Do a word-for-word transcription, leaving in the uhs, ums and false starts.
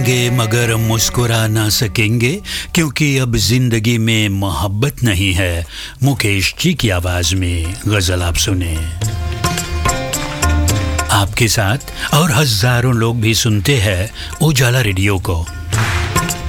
गे मगर मुस्कुरा ना सकेंगे क्योंकि अब जिंदगी में मोहब्बत नहीं है। मुकेश जी की आवाज में गजल आप सुने। आपके साथ और हजारों लोग भी सुनते हैं उजाला रेडियो को।